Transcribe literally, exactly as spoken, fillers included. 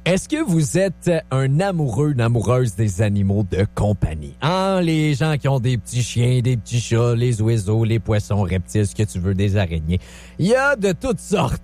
Est-ce que vous êtes un amoureux, une amoureuse des animaux de compagnie? Hein, les gens qui ont des petits chiens, des petits chats, les oiseaux, les poissons, reptiles, ce que tu veux, des araignées. Il y a de toutes sortes